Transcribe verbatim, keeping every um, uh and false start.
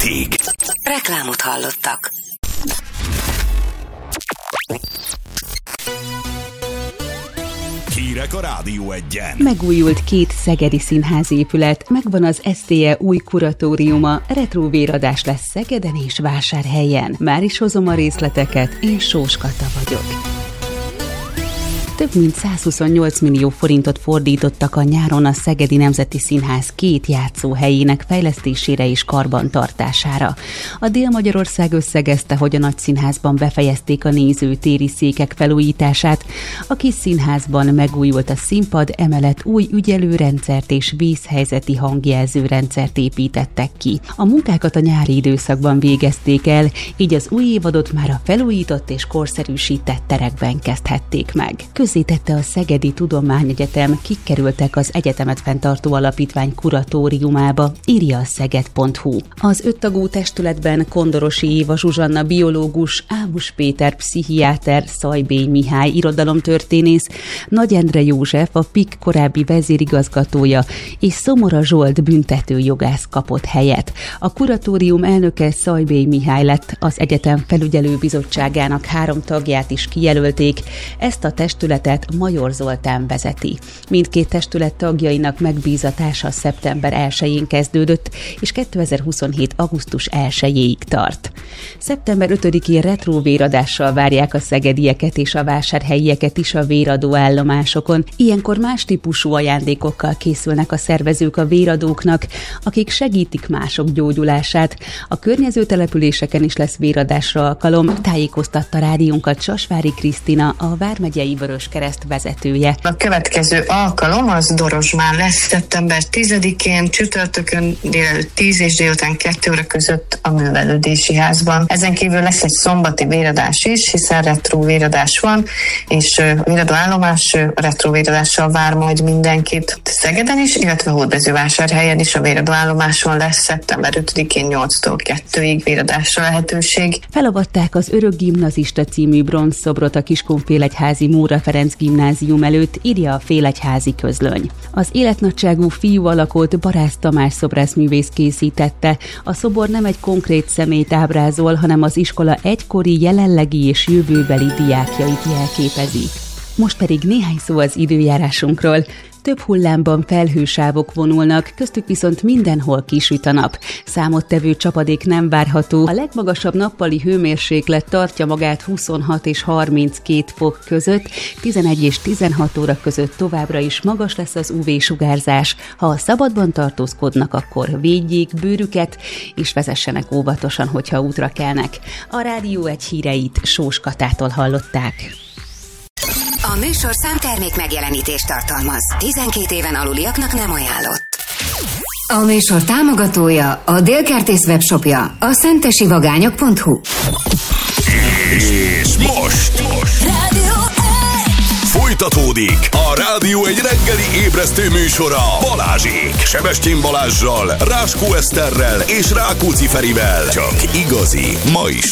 hétig. Reklámot hallottak. Hírek a Rádió Egyen. Megújult két szegedi színházépület, megvan az es té e új kuratóriuma, retrovéradás lesz Szegeden és Vásárhelyen. Már is hozom a részleteket, én Sós Kata vagyok. Több mint százhuszonnyolc millió forintot fordítottak a nyáron a Szegedi Nemzeti Színház két játszóhelyének fejlesztésére és karbantartására. A Dél-Magyarország összegezte, hogy a Nagyszínházban befejezték a nézőtéri székek felújítását, a kis színházban megújult a színpad, emellett új ügyelőrendszert és vészhelyzeti hangjelzőrendszert építettek ki. A munkákat a nyári időszakban végezték el, így az új évadot már a felújított és korszerűsített terekben kezdhették meg. Közzétette a Szegedi Tudományegyetem, kik kerültek az egyetemet fenntartó alapítvány kuratóriumába, írja a szeged pont hu. Az öttagú testületben Kondorosi Éva Zsuzsanna biológus, Ámos Péter pszichiáter, Szajbély Mihály irodalomtörténész, Nagy Endre József a pik korábbi vezérigazgatója és Szomora Zsolt büntetőjogász kapott helyet. A kuratórium elnöke Szajbély Mihály lett, az egyetem felügyelőbizottságának három tagját is kijelölték, ezt a testületet Major Zoltán vezeti. Mindkét testület tagjainak megbízatása szeptember elsején kezdődött, és kétezer-huszonhét augusztus elsejéig tart. szeptember ötödikén retróvéradással várják a szegedieket és a vásárhelyieket is a véradó állomásokon. Ilyenkor más típusú ajándékokkal készülnek a szervezők a véradóknak, akik segítik mások gyógyulását. A környező településeken is lesz véradásra alkalom, tájékoztatta rádiónkat Sasvári Krisztina, a Vármegyei Vöröskereszt vezetője. A következő alkalom az Dorosmán lesz szeptember tizedikén, csütörtökön délelőtt tíz és délután kettő óra között a művelődési házban. Ezen kívül lesz egy szombati véradás is, hiszen retróvéradás van, és véradó állomás retróvéradással vár majd mindenkit Szegeden is, illetve Hódmezővásárhelyen is a véradó állomáson lesz szeptember ötödikén nyolctól kettőig véradásra lehetőség. Felavatták az Örök Gimnazista című bronzszobrot a Kiskunfélegyházi Móra Ferenc gimnázium előtt, írja a Félegyházi Közlöny. Az életnagyságú fiú alakot Barász Tamás szobrászművész készítette. A szobor nem egy konkrét személyt ábrázol, hanem az iskola egykori, jelenlegi és jövőbeli diákjait jelképezi. Most pedig néhány szó az időjárásunkról. Több hullámban felhősávok vonulnak, köztük viszont mindenhol kisüt a nap. Számottevő csapadék nem várható. A legmagasabb nappali hőmérséklet tartja magát huszonhat és harminckét fok között, tizenegy és tizenhat óra között továbbra is magas lesz az ú vé-sugárzás. Ha a szabadban tartózkodnak, akkor védjék bőrüket, és vezessenek óvatosan, hogyha útra kelnek. A Rádió Egy híreit Sós Katától hallották. A műsor számtermék megjelenítést tartalmaz. tizenkét éven aluliaknak nem ajánlott. A műsor támogatója, a Délkertész webshopja, a szentesivagányok pont hu. És most, most. Rádió Egy. Folytatódik a Rádió Egy reggeli ébresztő műsora Balázsék. Sebestyén Balázssal, Ráskó Eszterrel és Rákóczi Ferivel. Csak igazi, ma is